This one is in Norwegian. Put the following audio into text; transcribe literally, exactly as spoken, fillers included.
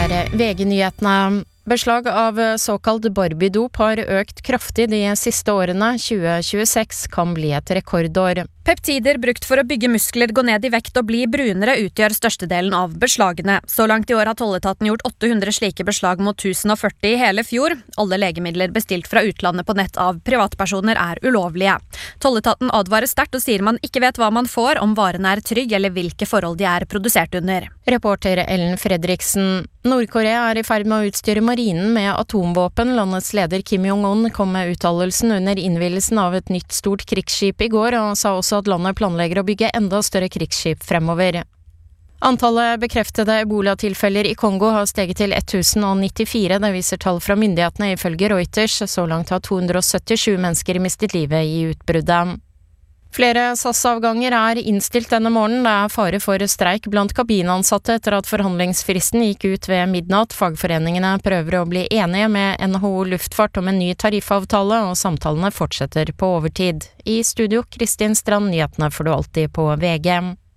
er V G-nyhetene. Beslag av såkalt Barbie-dop har økt kraftig de siste årene. tjue tjueseks kan bli et rekordår. Peptider brukt for å bygge muskler, gå ned i vekt og bli brunere utgjør størstedelen av beslagene. Så langt i år har tolletaten gjort åtte hundre slike beslag mot tusen og førti i hele fjor. Alle legemidler bestilt fra utlandet på nett av privatpersoner er ulovlige. Tolletaten advarer sterkt og sier man ikke vet hva man får, om varene er trygg eller hvilke forhold de er produsert under. Reporter Ellen Fredriksen. Nord-Korea er i ferd med å utstyre marinen med atomvåpen. Landets leder Kim Jong-un kom med uttalelsen under innvielsen av et nytt stort krigsskip i går, og sa også at landet planlegger å bygge enda større krigsskip fremover. Antallet bekreftede ebola-tilfeller i Kongo har steget til ett tusen nittifire, det viser tall fra myndighetene ifølge Reuters. Så langt har to hundre syttisju mennesker mistet livet i utbruddet. Flere S A S-avganger er innstilt denne morgenen. Det er fare for streik blant kabinansatte etter at forhandlingsfristen gikk ut ved midnatt. Fagforeningene prøver å bli enige med N H O Luftfart om en ny tariffavtale, og samtalene fortsetter på overtid. I studio, Kristin Strand, nyhetene får du alltid på V G.